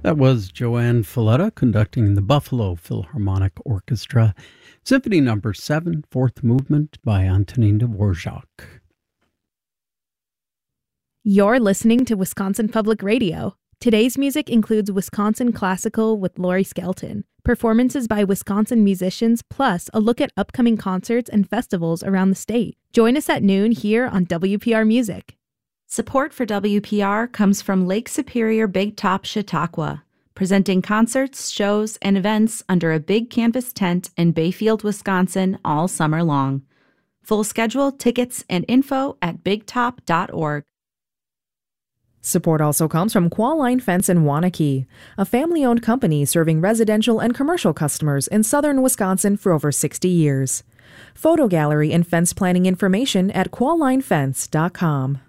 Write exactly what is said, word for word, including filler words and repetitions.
That was Joanne Falletta conducting the Buffalo Philharmonic Orchestra, Symphony Number seven, Fourth Movement by Antonin Dvorak. You're listening to Wisconsin Public Radio. Today's music includes Wisconsin Classical with Laurie Skelton, performances by Wisconsin musicians, plus a look at upcoming concerts and festivals around the state. Join us at noon here on W P R Music. Support for W P R comes from Lake Superior Big Top Chautauqua, presenting concerts, shows, and events under a big canvas tent in Bayfield, Wisconsin all summer long. Full schedule, tickets, and info at big top dot org. Support also comes from Qualline Fence in Waunakee, a family-owned company serving residential and commercial customers in southern Wisconsin for over sixty years. Photo gallery and fence planning information at qualline fence dot com.